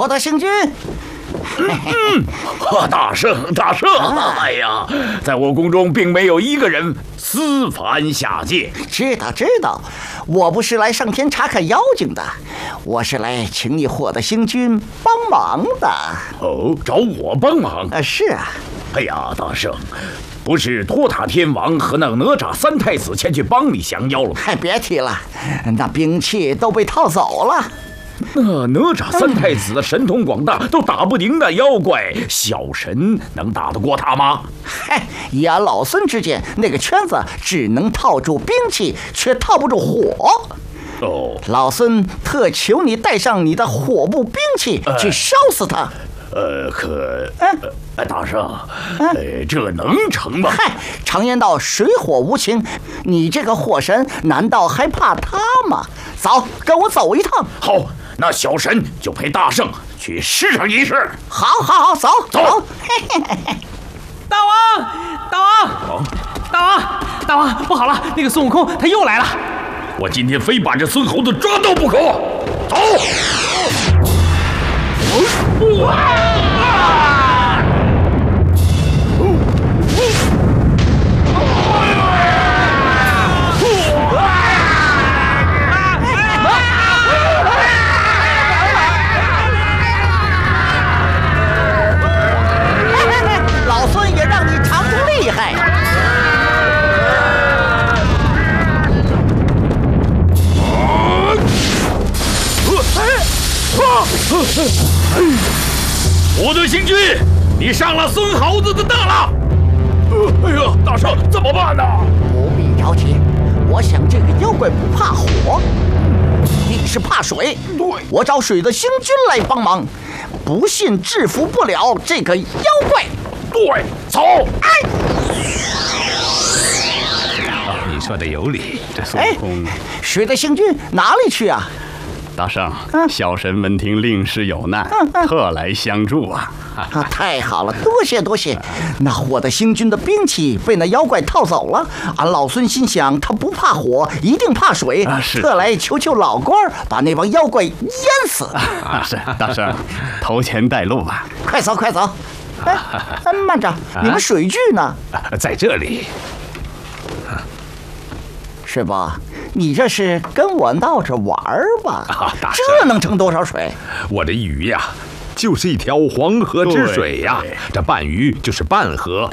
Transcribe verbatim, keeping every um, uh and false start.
获得星君。 嗯，大圣，大圣！哎呀，在我宫中并没有一个人私凡下界。 知道知道，我不是来上天查看妖精的，我是来请你获得星君帮忙的。 哦，找我帮忙？ 啊，是啊。 哎呀，大圣，不是托塔天王和那哪吒三太子前去帮你降妖了吗？ 嗨，别提了，那兵器都被套走了。 那哪吒三太子的神通广大，都打不赢那妖怪，小神能打得过他吗？ 嗨，以俺老孙之见，那个圈子只能套住兵器，却套不住火。 哦， 老孙特求你带上你的火部兵器去烧死他。 呃，可，呃，大圣，呃，这能成吗？ 嗨，常言道水火无情，你这个火神难道还怕他吗？走，跟我走一趟。 好，那小神就陪大圣去试上一试。 好，好，好，走， 走。 大王，大王，大王，大王，不好了，那个孙悟空他又来了。 我今天非把这孙猴子抓到不可。走。哇！ 老孙也让你尝尝厉害。 我的星君，你上了孙猴子的当了！哎呀，大圣怎么办呢？ 不必着急，我想这个妖怪不怕火，你是怕水。 对， 我找水的星君来帮忙，不信制服不了这个妖怪。 对，走！哎， 你说的有理，这孙悟空。 水的星君哪里去啊？ 大圣，小神闻听令师有难，特来相助啊！ 啊，太好了，多谢多谢。那火的星君的兵器被那妖怪套走了，俺老孙心想他不怕火，一定怕水， 啊、是特来求求老官把那帮妖怪淹死。 啊，是大圣，头前带路吧。 快走快走！哎，慢着，你们水具呢？ 在这里。 师傅，你这是跟我闹着玩吧？ 啊，大圣， 这能盛多少水？ 我的鱼呀，就是一条黄河之水呀，这半鱼就是半河，